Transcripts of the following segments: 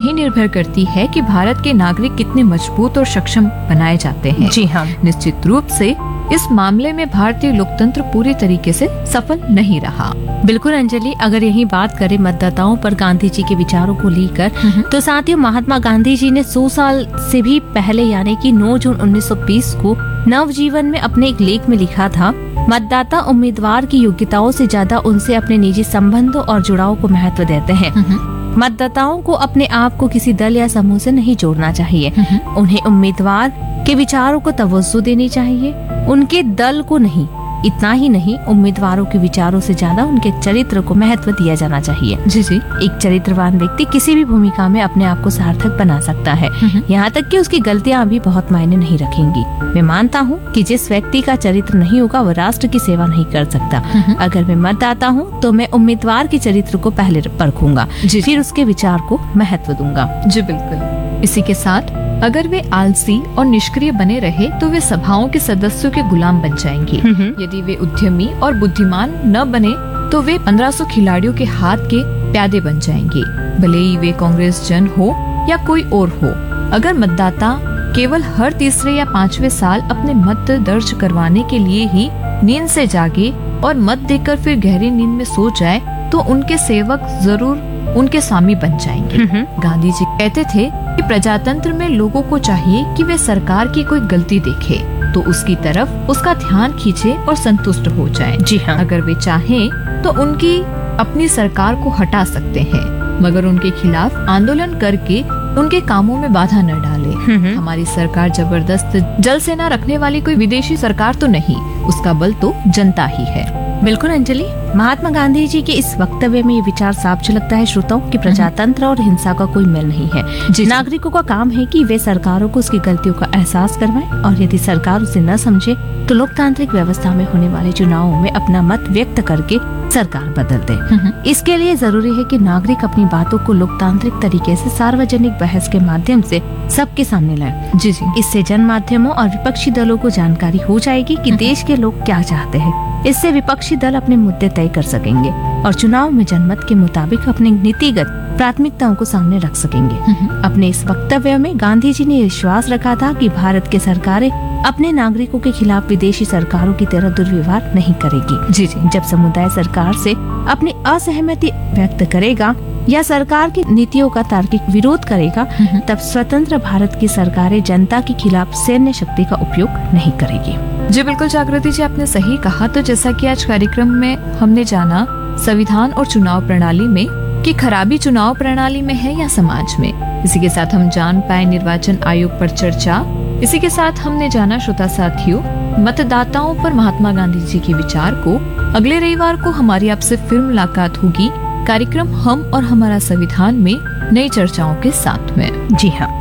ही निर्भर करती है कि भारत के नागरिक कितने मजबूत और सक्षम बनाए जाते हैं। जी हाँ, निश्चित रूप से इस मामले में भारतीय लोकतंत्र पूरी तरीके से सफल नहीं रहा। बिल्कुल अंजलि, अगर यही बात करें मतदाताओं पर गांधी जी के विचारों को लेकर, तो साथियों महात्मा गांधी जी ने 100 साल से भी पहले यानी कि 9 जून 1920 को नवजीवन में अपने एक लेख में लिखा था, मतदाता उम्मीदवार की योग्यताओं से ज्यादा उनसे अपने निजी संबंधों और जुड़ाव को महत्व देते हैं। मतदाताओं को अपने आप को किसी दल या समूह से नहीं जोड़ना चाहिए। उन्हें उम्मीदवार के विचारों को तवज्जो देनी चाहिए, उनके दल को नहीं। इतना ही नहीं, उम्मीदवारों के विचारों से ज्यादा उनके चरित्र को महत्व दिया जाना चाहिए। जी जी। एक चरित्रवान व्यक्ति किसी भी भूमिका में अपने आप को सार्थक बना सकता है, यहाँ तक कि उसकी गलतियाँ भी बहुत मायने नहीं रखेंगी। मैं मानता हूँ कि जिस व्यक्ति का चरित्र नहीं होगा वो राष्ट्र की सेवा नहीं कर सकता। अगर मैं मतदाता हूँ तो मैं उम्मीदवार के चरित्र को पहले परखूंगा, फिर उसके विचार को महत्व दूंगा। जी बिल्कुल। इसी के साथ अगर वे आलसी और निष्क्रिय बने रहे तो वे सभाओं के सदस्यों के गुलाम बन जाएंगे। यदि वे उद्यमी और बुद्धिमान न बने तो वे 1500 खिलाड़ियों के हाथ के प्यादे बन जाएंगे, भले ही वे कांग्रेस जन हो या कोई और हो। अगर मतदाता केवल हर तीसरे या 5वें साल अपने मत दर्ज करवाने के लिए ही नींद से जागे और मत देकर फिर गहरी नींद में सो जाए तो उनके सेवक जरूर उनके स्वामी बन जाएंगे। गांधी जी कहते थे कि प्रजातंत्र में लोगों को चाहिए कि वे सरकार की कोई गलती देखे तो उसकी तरफ उसका ध्यान खींचे और संतुष्ट हो जाए। जी हाँ। अगर वे चाहें तो उनकी अपनी सरकार को हटा सकते हैं, मगर उनके खिलाफ आंदोलन करके उनके कामों में बाधा न डाले। हमारी सरकार जबरदस्त जल सेना रखने वाली कोई विदेशी सरकार तो नहीं, उसका बल तो जनता ही है। बिल्कुल अंजलि, महात्मा गांधी जी के इस वक्तव्य में ये विचार साफ झलकता है श्रोताओं कि प्रजातंत्र और हिंसा का कोई मेल नहीं है। नागरिकों का काम है कि वे सरकारों को उसकी गलतियों का एहसास करवाएं और यदि सरकार उसे न समझे तो लोकतांत्रिक व्यवस्था में होने वाले चुनावों में अपना मत व्यक्त करके सरकार बदल दे। इसके लिए जरूरी है कि नागरिक अपनी बातों को लोकतांत्रिक तरीके से सार्वजनिक बहस के माध्यम से सबके सामने लाए। जी जी। इससे जन माध्यमों और विपक्षी दलों को जानकारी हो जाएगी कि देश के लोग क्या चाहते हैं। इससे विपक्षी दल अपने मुद्दे तय कर सकेंगे और चुनाव में जनमत के मुताबिक अपनी नीतिगत प्राथमिकताओं को सामने रख सकेंगे। अपने इस वक्तव्य में गांधी जी ने विश्वास रखा था कि भारत की सरकारें अपने नागरिकों के खिलाफ विदेशी सरकारों की तरह दुर्व्यवहार नहीं करेगी। जी जी। जब समुदाय सरकार से अपनी असहमति व्यक्त करेगा या सरकार की नीतियों का तार्किक विरोध करेगा, तब स्वतंत्र भारत की सरकारें जनता के खिलाफ सैन्य शक्ति का उपयोग नहीं करेगी। जी बिल्कुल जागृति जी, आपने सही कहा। तो जैसा कि आज कार्यक्रम में हमने जाना संविधान और चुनाव प्रणाली में कि खराबी चुनाव प्रणाली में है या समाज में। इसी के साथ हम जान पाए निर्वाचन आयोग पर चर्चा। इसी के साथ हमने जाना श्रोता साथियों मतदाताओं पर महात्मा गांधी जी के विचार को। अगले रविवार को हमारी आपसे फिर मुलाकात होगी कार्यक्रम हम और हमारा संविधान में नई चर्चाओं के साथ में। जी हाँ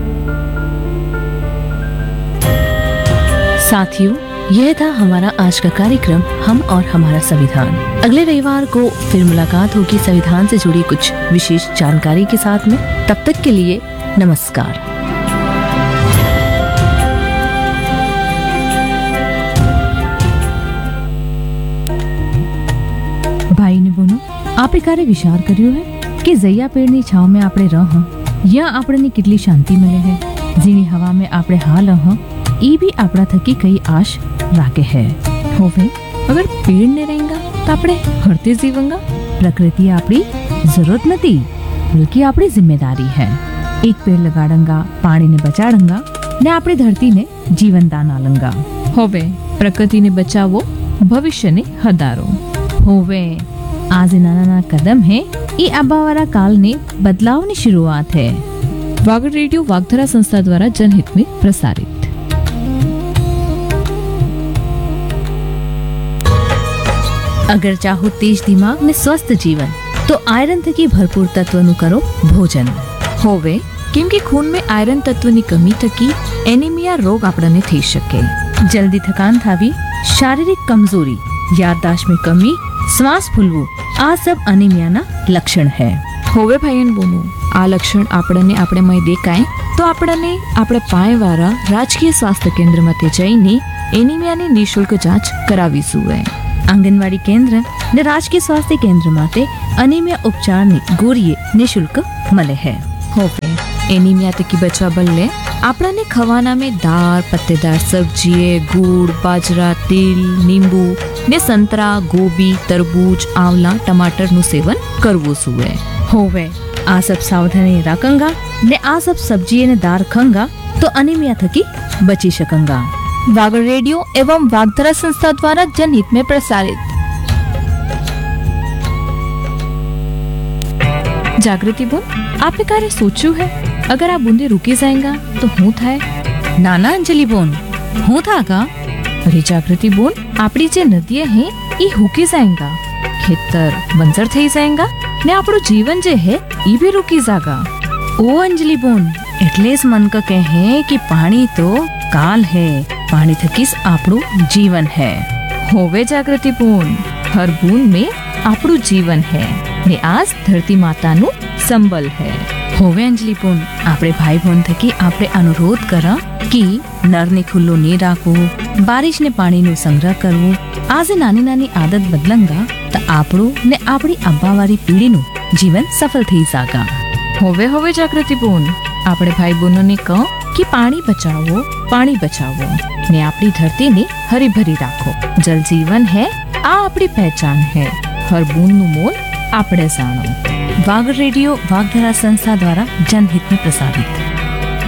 साथियों, यह था हमारा आज का कार्यक्रम हम और हमारा संविधान। अगले रविवार को फिर मुलाकात होगी संविधान से जुड़ी कुछ विशेष जानकारी के साथ में। तब तक के लिए नमस्कार। भाई ने बोनो आपे ક્યારે વિચાર કર્યો હે કે જૈયા પેડની છાવ में આપણે રહ યા આપણને કેટલી શાંતિ મળે है। जीणी हवा में આપણે હાલ હ ई भी આપણા થકી કઈ આશ રાખે है। होवे अगर पेड़ नहीं रहेगा तो આપણે हरते जीवंगा। प्रकृति આપણી जरूरत नहीं बल्कि આપણી जिम्मेदारी है। एक पेड़ लगाड़ंगा, पानी ने बचाड़ंगा ने આપણી धरती ने जीवन दान आलंगा। होवे प्रकृति ने बचावो भविष्य ने हदारो। होवे आज नाना कदम है ये आबावारा काल ने बदलाव की शुरुआत है। वागड़ रेडियो वागधरा संस्था द्वारा जनहित में प्रसारित। अगर चाहो तेज दिमाग ने स्वस्थ जीवन तो आयरन थकी भरपूर तत्व करो भोजन। होवे केम के खून में आयरन तत्व की कमी थकी एनीमिया रोग आपने थी सके। जल्दी थकान थावी, शारीरिक कमजोरी, याददाश्त में कमी, श्वास फूलवू आ सब एनीमिया ना लक्षण है। होवे भाई बोनो आ लक्षण आपने आपणे में देखाय तो आपने आपणे पाए वाला राजकीय स्वास्थ्य केंद्र में जईने एनीमिया ने निःशुल्क जांच करावी जुए। आंगनवाड़ी केंद्र ने राजकीय स्वास्थ्य केंद्र माटे एनीमिया उपचार ने गोरीए निःशुल्क मले है। હવે એનિમિયા થકી બચવા બદલે આપણને ખવાનામાં દાળ, પત્तेदार સબ્જી, ગુડ, બાજરા, તિલ, લીંબુ ને સંતરા, ગોબી, તરબૂચ, આંવલા, ટમાટરનું સેવન કરવું સુએ. होवे आ सब सावधानी रखंगा ने आ सब सब्जी ने दार खंगा तो अनीमिया थकी बची सकंगा. वागड़ रेडियो एवं वागधरा संस्था द्वारा जनहित में प्रसारित. जागृति बोल, आपने कार्य सोचू है अगर आप बूंदे रुकी जाएगा तो हूँ थाय? नाना अंजलि बोन हूँ था का? अरे जागृति बोल, आपड़ी जे नदियां हैं ये हुकी जाएगा, खेतर बंजर थई जाएगा ने आपड़ो जीवन जे है ये भी रुकी जागा. ओ अंजलि बोन એટલે જ મન કા કહે कि पानी तो काल है, पानी थकीस आपड़ो जीवन है. होवे जागृति बोन, हर बूंद में आपड़ो जीवन है ने आज धरती माता नु संबल है. होवे अंजलि बोन, आपड़े भाई बहन थकी आपड़े अनुरोध करा कि नर ने खुल्लो नहीं राखो, बारिश ने पानी नु संग्रह करवो. आज नानी नानी आदत बदलंगा तो आपड़ो ने आपड़ी अब्बावारी पीढ़ी नु जीवन सफल थी जागा. होवे जागृति बोन, आपड़े भाई बहनों ने कहो कि पानी बचावो ने आपड़ी धरती ने हरी भरी राखो. जल जीवन है, आ आपड़ी पहचान है, हर बूंद नु मोल आपड़े जानो. वागड़ रेडियो वागधरा संस्था द्वारा जनहित में प्रसारित.